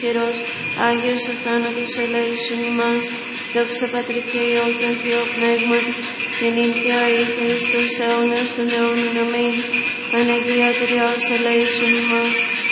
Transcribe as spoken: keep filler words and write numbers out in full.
ισχυρός, Άγιος αθάνατος ελέησον ημάς. Δόξα Πατρί και Υιό και Αγίο Πνεύματι, και νυν και αεί και εις τους αιώνας των αιώνων. Αμήν. Παναγία Τριάς ελέησον ημάς.